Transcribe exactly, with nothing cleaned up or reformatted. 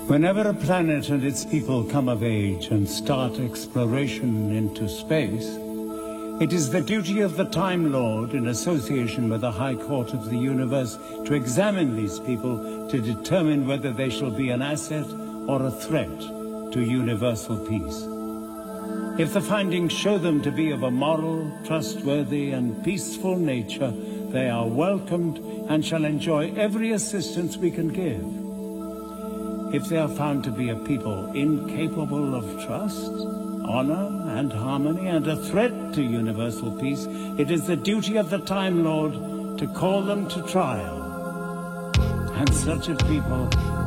Whenever a planet and its people come of age and start exploration into space, it is the duty of the Time Lord, in association with the High Court of the Universe, to examine these people to determine whether they shall be an asset or a threat to universal peace. If the findings show them to be of a moral, trustworthy, and peaceful nature, they are welcomed and shall enjoy every assistance we can give. If they are found to be a people incapable of trust, honor, and harmony, and a threat to universal peace, it is the duty of the Time Lord to call them to trial. And such a people